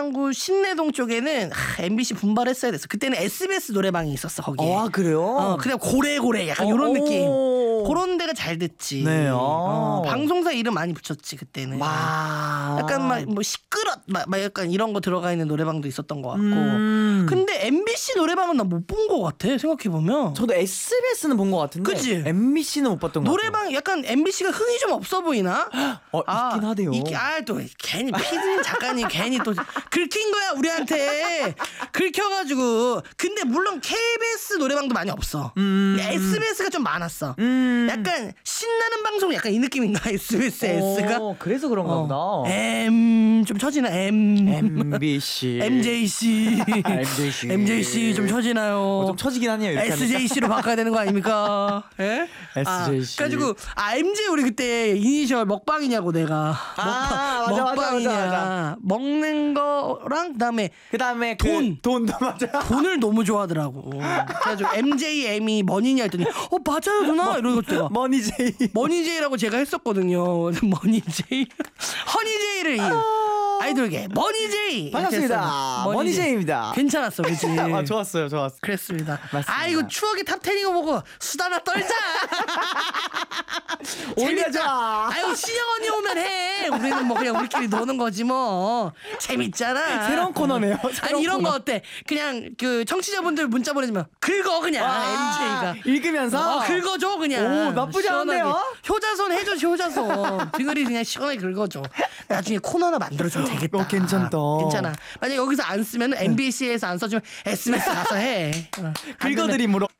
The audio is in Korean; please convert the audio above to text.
분당구 신내동 쪽에는 MBC 분발했어야 됐어. 그때는 SBS 노래방이 있었어 거기에. 아 그래요? 그냥 고래고래 약간 이런 느낌. 그런 데가 잘 됐지. 네. 방송사 이름 많이 붙였지 그때는. 약간 막 뭐 시끄럽 막 약간 이런 거 들어가 있는 노래방도 있었던 것 같고. 근데 MBC 노래방은 나 못 본 것 같아 생각해 보면. 저도 SBS는 본 것 같은데. 그치? MBC는 못 봤던 것 같아요. 노래방 약간 MBC가 흥이 좀 없어 보이나? 있긴 하대요. 또 괜히 피디님 작가님 괜히 또 긁힌 거야 우리한테. 긁혀가지고. 근데 물론 KBS 노래방도 많이 없어. SBS가 좀 많았어. 약간 신나는 방송 약간 이 느낌인가 SBS가? 그래서 그런가 보다. 좀 처지나 MBC MJC MJC MJC 좀 처지나요? 좀 처지긴 하네요. 이렇게 SJC로 바꿔야 되는 거 아닙니까? 예? SJC. 그래가지고 MJ 우리 그때 이니셜 먹방이냐고 내가 먹방이냐 먹는 거랑 그다음에 돈도 맞아. 돈을 너무 좋아하더라고. 그래가지고 MJM이 머니냐 했더니 맞아요 누나 이러고 제가 머니제이라고 제가 했었거든요. 머니제이 허니제이를 아이돌계 머니제이 반갑습니다. 머니제이입니다. 괜찮았어 그치? 좋았어요. 그랬습니다. 맞습니다. 아이고 추억의 탑10이고 보고 수다나 떨자. 올려자. 아유 신영 언니 오면 해. 우리는 뭐 그냥 우리끼리 노는 거지 뭐. 재밌잖아. 새로운 코너네요. 아니 이런 거 어때? 그냥 그 청취자분들 문자 보내주면 긁어 그냥 MJ가 읽으면서 긁어줘 그냥. 오, 나쁘지 시원하게. 않은데요? 효자손 해줘 효자손. 빙의리 그냥 시원하게 긁어줘. 나중에 코너 하나 만들어주면 되겠다. 괜찮다. 괜찮아. 만약 여기서 안 쓰면 MBC에서 안 써주면 SBS 가서 해. 긁어드림으로.